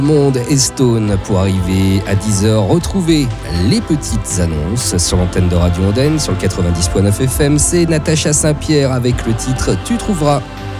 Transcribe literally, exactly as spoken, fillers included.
Monde et Stone pour arriver à dix heures. Retrouvez les petites annonces sur l'antenne de Radio Ondaine sur le quatre-vingt-dix virgule neuf F M. C'est Natacha Saint-Pierre avec le titre Tu trouveras.